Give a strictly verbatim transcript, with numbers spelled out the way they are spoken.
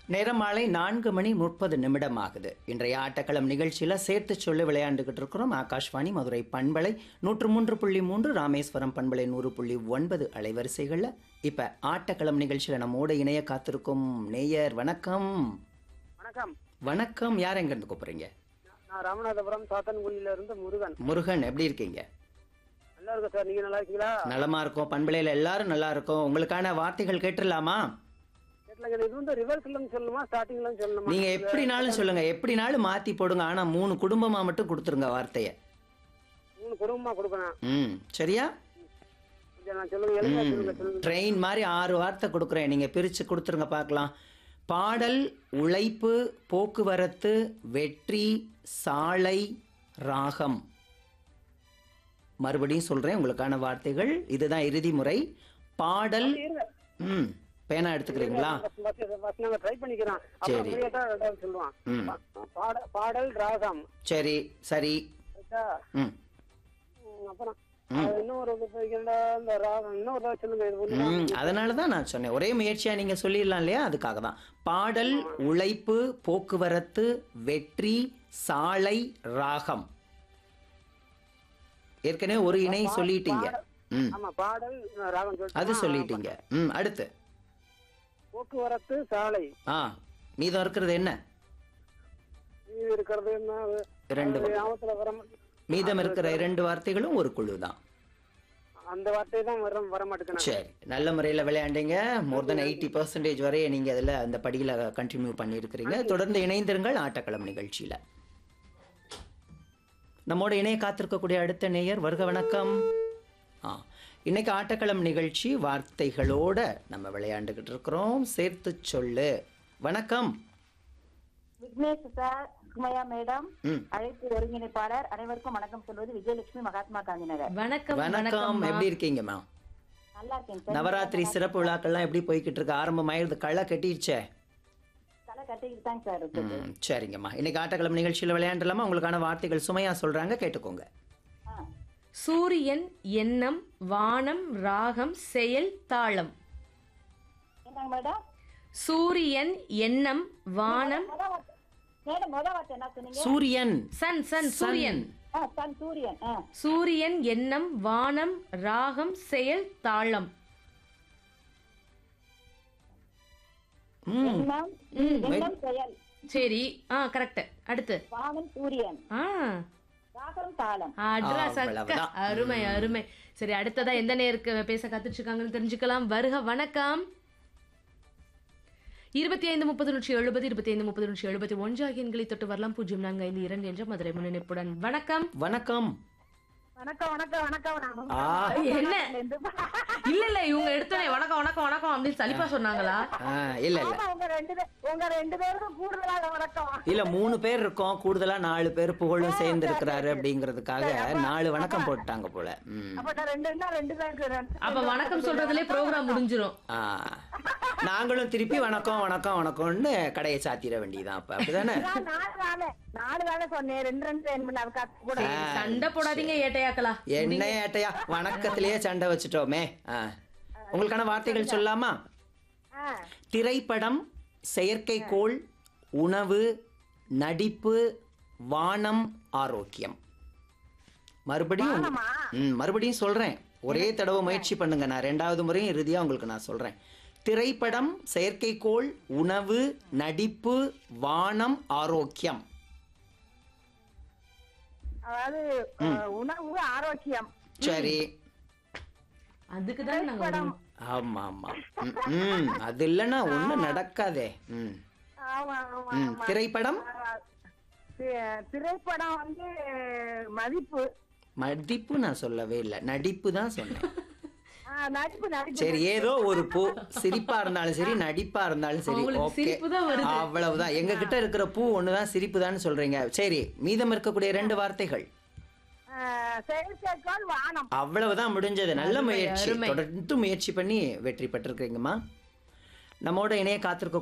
நேரம் மாலை நான்கு மணி முப்பது நிமிடம் ஆகுது. இன்றைய ஆட்டக்களம் நிகழ்ச்சியில் சேர்த்து சொல்லி விளையாண்டுகிட்டு இருக்கிறோம். ஆகாஷ்வாணி மதுரை பண்பலை நூற்று மூன்று புள்ளி மூன்று, ராமேஸ்வரம் பண்பலை நூறு புள்ளி ஒன்பது அலைவரிசைகளில் இப்போ ஆட்டக்களம் நிகழ்ச்சியில் நம்மோட இணைய காத்திருக்கும் நேயர். வணக்கம். வணக்கம். வணக்கம். யார் எங்கேருந்து கூப்பிட்றீங்க? நான் ராமநாதபுரம் சாத்தன்குடியில இருந்து முருகன். முருகன், எப்படி இருக்கீங்க? நல்லா இருக்கும் சார். நீங்க நல்லா இருக்கீங்களா? நலமா இருக்கும். பண்பலையில் எல்லாரும் நல்லா இருக்கும். உங்களுக்கான வார்த்தைகள் கேட்டுடலாமா? கேட்கலங்க. இது வந்து ரிவர்ஸ்ல சொல்லணுமா ஸ்டார்டிங்ல சொல்லணுமா? நீங்க எப்படினாலும் சொல்லுங்க, எப்படினாலும் மாத்தி போடுங்க. ஆனா மூணு குடும்பமா மட்டும் கொடுத்துருங்க வார்த்தையை. மூணு குடும்பமா கொடுக்கணும். ம், சரியா? கொஞ்சம் நான் சொல்லுங்க, எளிமையா சொல்லுங்க சொல்லுங்க. ட்ரெயின் மாதிரி ஆறு வார்த்தை கொடுக்குறேன், நீங்க பிரிச்சு கொடுத்துருங்க பார்க்கலாம். பாடல், உழைப்பு, போக்குவரத்து, வெற்றி, சாலை, ராகம். மறுபடியும் சொல்றேன் உங்களுக்கான வார்த்தைகள். இதுதான் இறுதி முறை. பாடல். ம், பேனா எடுத்துக்கிறீங்களா? நாங்க ட்ரை பண்ணிக்கிறோம். சரி. அப்புறம் புரியட்டா ரெண்டாவது சொல்லுவான். ம், பாட- பாடல் ராகம். சரி சரி. ரைட்டா? ம், ம், அப்புறம் அது இன்னொரு இந்த இந்த ராகம் இன்னொரு தடவை சொல்லுங்க. இது ஒண்ணு ம், அதனால தான் நான் சொன்னேன். ஒரே முயற்சியா நீங்க சொல்லிடலாம் இல்லையா? அதுக்காக தான். பாடல், உழைப்பு, போக்குவரத்து, வெற்றி, சாலை, ராகம். ஏற்கனவே ஒரு இணை சொல்லிட்டீங்க. ம், ஆமா, பாடல் ராகம் சொல்லிட்டு அது சொல்லிட்டீங்க. ம், அடுத்து போக்குவரத்து, சாலை. ஆ, மீதம் இருக்கிறது என்ன? இது இருக்கிறது என்ன? ரெண்டு அது ஞாபகத்துல வர மீதம் இருக்கிற இரண்டு வார்த்தைகளும் ஒரு குழு தான். அந்த வார்த்தை தான் வர வர மாட்டேங்குது. சரி, நல்ல முறையில் விளையாண்டீங்க. மோர் தென் எயிட்டி பர்சன்டேஜ் வரைய நீங்க அதில் அந்த படியில் கண்டினியூ பண்ணியிருக்கிறீங்க. தொடர்ந்து இணைந்திருங்கள் ஆட்டக்களம் நிகழ்ச்சியில். நம்மோட இணைய காத்திருக்கக்கூடிய அடுத்த நேயர். வருக. வணக்கம். ஆ, இன்னைக்கு ஆட்டக்களம் நிகழ்ச்சி வார்த்தைகளோட நம்ம விளையாண்டுகிட்டு இருக்கிறோம். சேர்த்து சொல்லு. வணக்கம். விக்னேஷ் சார், சுமையா மேடம், ம், அழைப்பு ஒருங்கிணைப்பாளர், அனைவருக்கும் வணக்கம் சொல்வது விஜயலட்சுமி, மகாத்மா காந்தி நகர். வணக்கம். வணக்கம். எப்படி இருக்கீங்கம்மா? நல்லா இருக்கேன் சார். நவராத்திரி சிறப்பு விழாக்கள்லாம் எப்படி போய்கிட்டு இருக்கு? ஆரம்பமாயிருது, களை கட்டிடுச்சே? தலை கட்டிக்கிட்டு தாங்க சார் இருக்குது. ம், சரிங்கம்மா. இன்னைக்கு ஆட்டக்களம் நிகழ்ச்சியில் விளையாண்டலாமா? உங்களுக்கான வார்த்தைகள் சுமையா சொல்றாங்க, கேட்டுக்கோங்க. ஆ, சூரியன், எண்ணம், வானம், ராகம், செயல், தாளம். என்னங்க மேடம்? சூரியன், எண்ணம், வானம். முத வார்த்தை- மேடம் முத வார்த்தை என்ன சொன்னீங்க? சூரியன். சன் சன் சூரியன். ஆ, சன் சூரியன். ஆ, சூரியன், எண்ணம், வானம், ராகம், செயல், தாளம். ம், எண்ணம், ம், எண்ணம், செயல், சரி. ஆ, கரெக்ட். அடுத்து. வானம், சூரியன், ஆ, ராகம், தாளம். அட்ரா சக்க. அவ்வளவுதான். அருமை அருமை. சரி, அடுத்ததா எந்த நேருக்கு பேச கத்துட்டு இருக்காங்கன்னு தெரிஞ்சுக்கலாம். வருக. வணக்கம். இருபத்தி ஐந்து முப்பது நூற்றி எழுபது இருபத்தி ஐந்து முப்பது நூற்றி எழுபத்தி ஒன்று ஆகிய எண்களை தொட்டு வரலாம். பூஜ்ஜியம் நான்கு ஐந்து இரண்டு என்ற மதுரை முன்னிணைப்புடன். வணக்கம். வணக்கம். வணக்கம் வணக்கம் வணக்கம். நான் ஆ, என்ன? இல்ல இல்ல, இவங்க எடுத்தோடனே வணக்கம் வணக்கம் வணக்கம் அப்படின்னு சலிப்பா சொன்னாங்களா? ஆ, இல்ல இல்ல ஆமா, உங்க ரெண்டு பேர் உங்க ரெண்டு பேருக்கும் கூடுதலாக வணக்கம். இல்ல, மூணு பேர் இருக்கோம். கூடுதலா நாலு பேர் புகழும் சேர்ந்து இருக்கிறாரு அப்படிங்கிறதுக்காக நாலு வணக்கம் போட்டாங்க போல. ம், அப்ப நான் ரெண்டு என்ன ரெண்டு பேருக்கு ரெண்டு- அப்ப வணக்கம் சொல்றதுலயே ப்ரோக்ராம் முடிஞ்சிரும். ஆ, நாங்களும் திருப்பி வணக்கம் வணக்கம் வணக்கம்னு கடையை சாத்திர வேண்டியதான். அப்ப அப்படிதானே? நான் நாலு வேலை நாலு வேலை சொன்னேன். ரெண்டு ரெண்டு ரெண்டு மணி நேரம் காத்து கூட. சண்டை போடாதீங்க ஏட்டையாக்கலா. என்ன ஏட்டையா, வணக்கத்திலேயே சண்டை வச்சுட்டோமே. ஆ, உங்களுக்கான வார்த்தைகள் சொல்லலாமா? ஆ, திரைப்படம், செயற்கைக்கோள், உணவு, நடிப்பு, வானம், ஆரோக்கியம். மறுபடியும் வானமா? ம், மறுபடியும் சொல்றேன். ஒரே தடவை முயற்சி பண்ணுங்க. நான் ரெண்டாவது முறையும் இறுதியா உங்களுக்கு நான் சொல்றேன். திரைப்படம், செயற்கைக்கோள், உணவு, நடிப்பு, வானம், ஆரோக்கியம். அதாவது அஹ், உணவு, ஆரோக்கியம். சரி. அதுக்குதான் நாங்க படம். ஆமா ஆமா. ம், ம், அது இல்லைன்னா ஒண்ணும் நடக்காதே. ம், ஆமா ஆமா ம். ஆமா. திரைப்படம். ஆ, தி- திரைப்படம் வந்து மதிப்பு. மதிப்பு நான் சொல்லவே இல்லை, நடிப்பு தான் சொன்னேன். ஆ, நடிப்பு நடிப்பு. சரி, ஏதோ ஒரு பூ. சிரிப்பா இருந்தாலும் சரி, நடிப்பா இருந்தாலும் சரி, அவங்களுக்கு ஓகே, சிரிப்பு தான் வருது. அவ்வளவுதான். எங்க கிட்ட இருக்கிற பூ ஒண்ணுதான், சிரிப்பு தான் சொல்றீங்க. சரி, மீதம் இருக்கக்கூடிய ரெண்டு வார்த்தைகள். ஆ, செயற்கைக்கோள், வானம். அவ்வளவுதான், முடிஞ்சது. நல்ல அருமை, முயற்சி. அருமை. தொடர்ந்து முயற்சி பண்ணி வெற்றி பெற்றிருக்கீங்கம்மா. நம்மோட இணைய காத்திருக்க